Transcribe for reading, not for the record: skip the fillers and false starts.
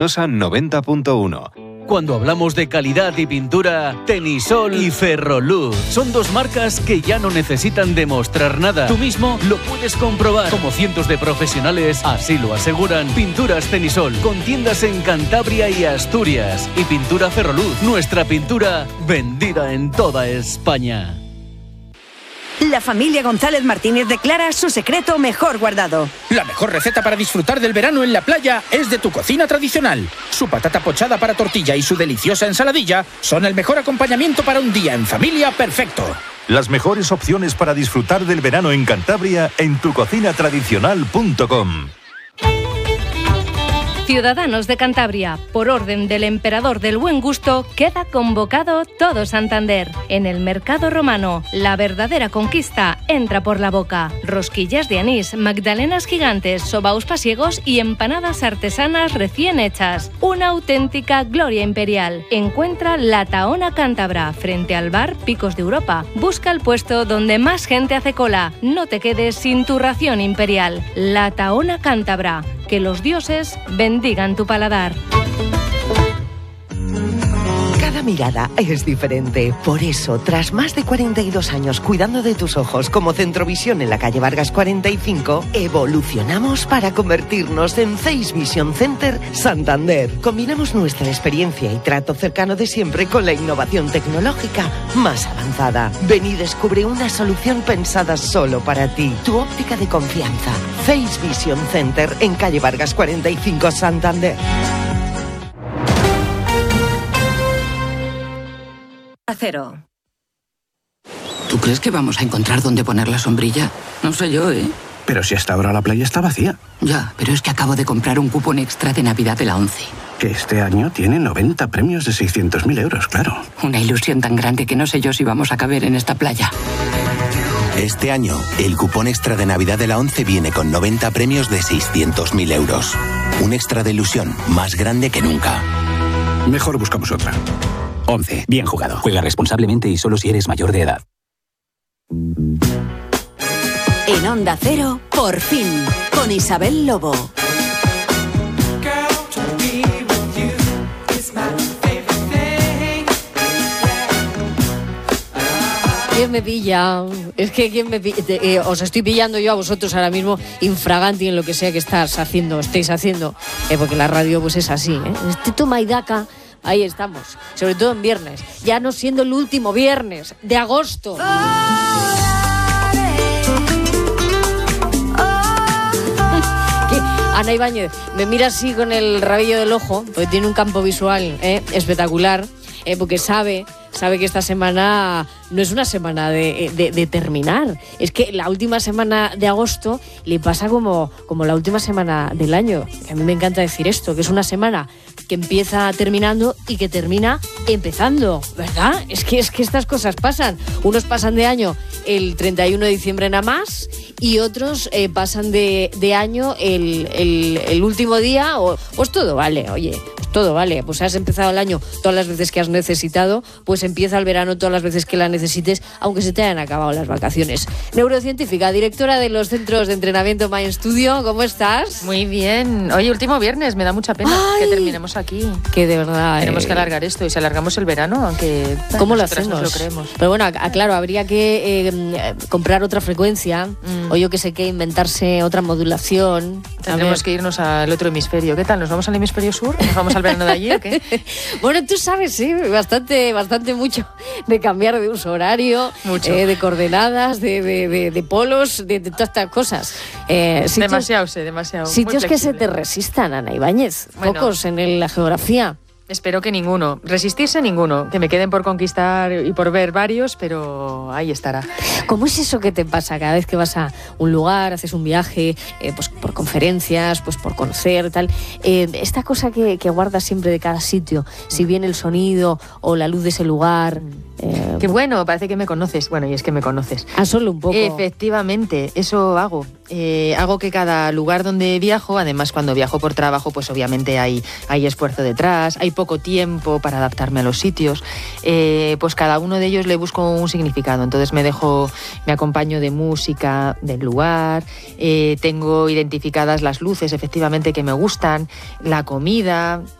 Nosa 90.1. Cuando hablamos de calidad y pintura, Tenisol y Ferroluz son dos marcas que ya no necesitan demostrar nada. Tú mismo lo puedes comprobar, como cientos de profesionales así lo aseguran. Pinturas Tenisol, con tiendas en Cantabria y Asturias. Y pintura Ferroluz, nuestra pintura vendida en toda España. La familia González Martínez declara su secreto mejor guardado. La mejor receta para disfrutar del verano en la playa es de Tu Cocina Tradicional. Su patata pochada para tortilla y su deliciosa ensaladilla son el mejor acompañamiento para un día en familia perfecto. Las mejores opciones para disfrutar del verano en Cantabria en tucocinatradicional.com. Ciudadanos de Cantabria, por orden del Emperador del Buen Gusto, queda convocado todo Santander. En el Mercado Romano, la verdadera conquista entra por la boca. Rosquillas de anís, magdalenas gigantes, sobaos pasiegos y empanadas artesanas recién hechas. Una auténtica gloria imperial. Encuentra La Tahona Cántabra, frente al bar Picos de Europa. Busca el puesto donde más gente hace cola. No te quedes sin tu ración imperial. La Tahona Cántabra. Que los dioses bendigan tu paladar. Cada mirada es diferente. Por eso, tras más de 42 años cuidando de tus ojos como Centrovisión en la calle Vargas 45, evolucionamos para convertirnos en Face Vision Center Santander. Combinamos nuestra experiencia y trato cercano de siempre con la innovación tecnológica más avanzada. Ven y descubre una solución pensada solo para ti. Tu óptica de confianza. Face Vision Center en calle Vargas 45 Santander. Cero. ¿Tú crees que vamos a encontrar dónde poner la sombrilla? No sé yo, ¿eh? Pero si hasta ahora la playa está vacía. Ya, pero es que acabo de comprar un cupón extra de Navidad de la ONCE. Que este año tiene 90 premios de 600.000 euros, claro. Una ilusión tan grande que no sé yo si vamos a caber en esta playa. Este año, el cupón extra de Navidad de la ONCE viene con 90 premios de 600.000 euros. Un extra de ilusión más grande que nunca. Mejor buscamos otra. 11. Bien jugado. Juega responsablemente y solo si eres mayor de edad. En Onda Cero, por fin, con Isabel Lobo. ¿Quién me pilla? Es que ¿quién me pilla? Os estoy pillando yo a vosotros ahora mismo infraganti en lo que sea que estéis haciendo, porque la radio pues es así, ¿eh? Este toma y daca. Ahí estamos, sobre todo en viernes, ya no siendo el último viernes de agosto. Ana Ibáñez me mira así con el rabillo del ojo, porque tiene un campo visual espectacular, porque sabe que esta semana no es una semana de terminar. Es que la última semana de agosto le pasa como la última semana del año. A mí me encanta decir esto, que es una semana que empieza terminando y que termina empezando, ¿verdad? Es que estas cosas pasan. Unos pasan de año el 31 de diciembre nada más y otros pasan de año el último día. Pues todo vale, oye. Todo vale, pues has empezado el año todas las veces que has necesitado, pues empieza el verano todas las veces que la necesites, aunque se te hayan acabado las vacaciones. Neurocientífica, directora de los centros de entrenamiento Mind Studio, ¿cómo estás? Muy bien. Oye, último viernes, me da mucha pena que terminemos aquí. Que de verdad... Tenemos que alargar esto y si alargamos el verano, aunque... ¿Cómo lo hacemos? Nos lo creemos. Pero bueno, claro, habría que comprar otra frecuencia, o yo que sé qué, inventarse otra modulación. Tendremos que irnos al otro hemisferio. ¿Qué tal? ¿Nos vamos al hemisferio sur? ¿Nos vamos al verano de allí o qué? Bueno, tú sabes, sí, bastante mucho de cambiar de uso horario, de coordenadas, de polos, de todas estas cosas. Demasiado. Sitios que se te resistan, Ana Ibáñez. Bueno, pocos en la geografía. Espero que ninguno. Resistirse ninguno. Que me queden por conquistar y por ver varios, pero ahí estará. ¿Cómo es eso que te pasa cada vez que vas a un lugar, haces un viaje, pues por conferencias, pues por conocer, tal? Esta cosa que guardas siempre de cada sitio, si bien el sonido o la luz de ese lugar, Qué bueno, parece que me conoces. Bueno, y es que me conoces. Solo un poco. Efectivamente, eso hago. Hago que cada lugar donde viajo, además cuando viajo por trabajo, pues obviamente hay esfuerzo detrás, hay poco tiempo para adaptarme a los sitios, pues cada uno de ellos le busco un significado. Entonces me acompaño de música del lugar, tengo identificadas las luces efectivamente que me gustan, la comida,